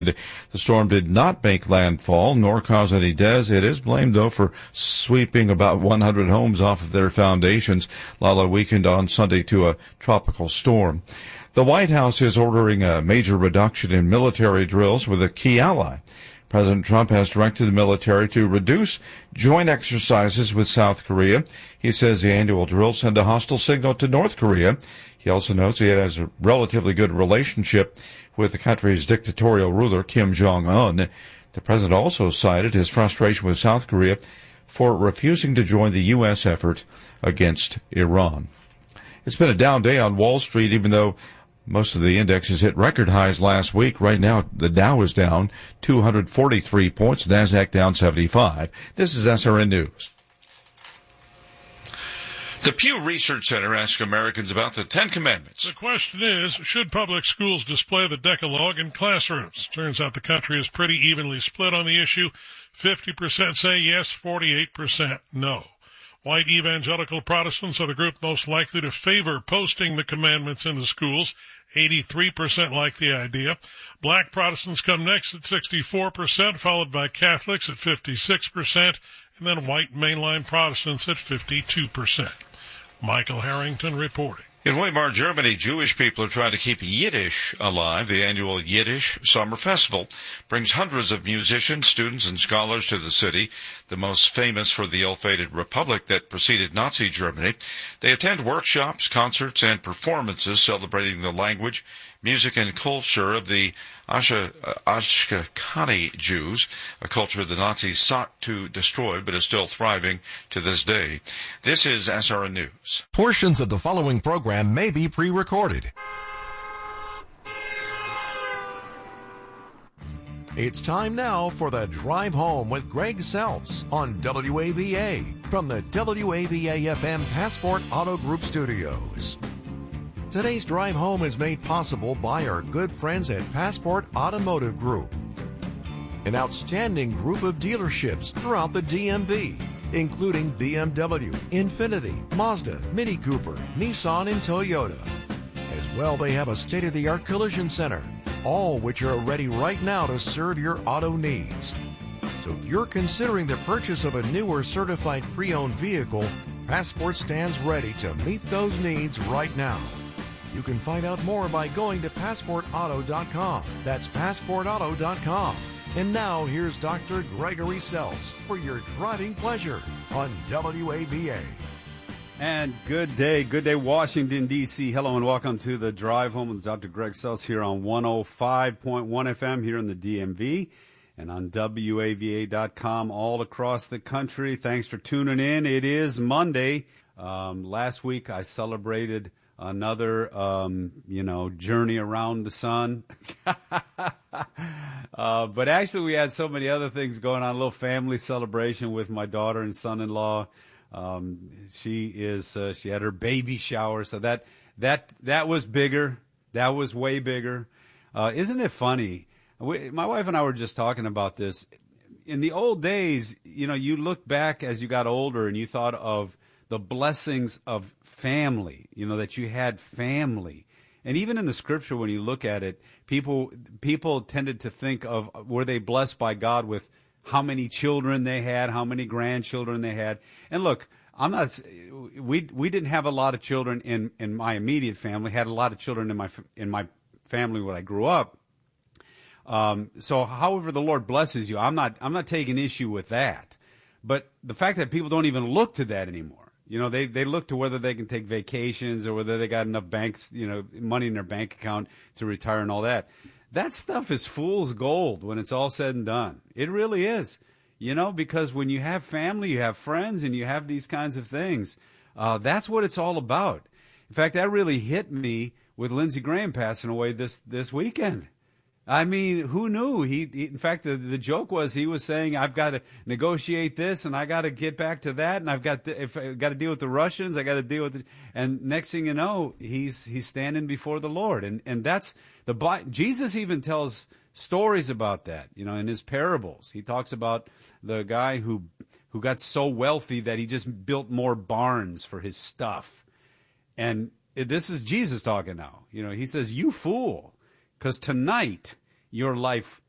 The storm did not make landfall nor cause any deaths. It is blamed, though, for sweeping about 100 homes off of their foundations. Lala weakened on Sunday to a tropical storm. The White House is ordering a major reduction in military drills with a key ally. President Trump has directed the military to reduce joint exercises with South Korea. He says the annual drills send a hostile signal to North Korea. He also notes he has a relatively good relationship with the country's dictatorial ruler, Kim Jong-un. The president also cited his frustration with South Korea for refusing to join the U.S. effort against Iran. It's been a down day on Wall Street, even though most of the indexes hit record highs last week. Right now, the Dow is down 243 points, NASDAQ down 75. This is SRN News. The Pew Research Center asks Americans about the Ten Commandments. The question is, should public schools display the Decalogue in classrooms? Turns out the country is pretty evenly split on the issue. 50% say yes, 48% no. White evangelical Protestants are the group most likely to favor posting the commandments in the schools. 83% like the idea. Black Protestants come next at 64%, followed by Catholics at 56%, and then white mainline Protestants at 52%. Michael Harrington reporting. In Weimar, Germany, Jewish people are trying to keep Yiddish alive. The annual Yiddish Summer Festival brings hundreds of musicians, students, and scholars to the city, the most famous for the ill-fated republic that preceded Nazi Germany. They attend workshops, concerts, and performances celebrating the language, music, and culture of the Ashkenazi Jews, a culture the Nazis sought to destroy but is still thriving to this day. This is SRN News. Portions of the following program may be pre-recorded. It's time now for the Drive Home with Greg Seltz on WAVA from the WAVA-FM Passport Auto Group Studios. Today's Drive Home is made possible by our good friends at Passport Automotive Group, an outstanding group of dealerships throughout the DMV, including BMW, Infiniti, Mazda, Mini Cooper, Nissan, and Toyota. As well, they have a state-of-the-art collision center, all which are ready right now to serve your auto needs. So if you're considering the purchase of a new or certified pre-owned vehicle, Passport stands ready to meet those needs right now. You can find out more by going to PassportAuto.com. That's PassportAuto.com. And now, here's Dr. Gregory Seltz for your driving pleasure on WAVA. And good day, Washington, D.C. Hello and welcome to the Drive Home with Dr. Greg Seltz here on 105.1 FM here in the DMV and on WAVA.com all across the country. Thanks for tuning in. It is Monday. Last week I celebrated another, journey around the sun. But actually we had so many other things going on, a little family celebration with my daughter and son-in-law. She had her baby shower. So that was bigger. That was way bigger. Isn't it funny? My wife and I were just talking about this. In the old days, you look back as you got older and you thought of the blessings of family, that you had family. And even in the scripture, when you look at it, people tended to think of, were they blessed by God with how many children they had, how many grandchildren they had. And look, we didn't have a lot of children in my immediate family, had a lot of children in my family when I grew up. So however the Lord blesses you, I'm not taking issue with that. But the fact that people don't even look to that anymore. They look to whether they can take vacations or whether they got enough money in their bank account to retire and all that. That stuff is fool's gold when it's all said and done. It really is. Because when you have family, you have friends, and you have these kinds of things, that's what it's all about. In fact, that really hit me with Lindsey Graham passing away this weekend. I mean, who knew? In fact, the joke was he was saying, I've got to negotiate this, and I got to get back to that, and if I got to deal with the Russians, I got to deal with it. And next thing you know, he's standing before the Lord, and that's Jesus even tells stories about that. In his parables, he talks about the guy who got so wealthy that he just built more barns for his stuff, and this is Jesus talking now. He says, "You fool." Because tonight, your life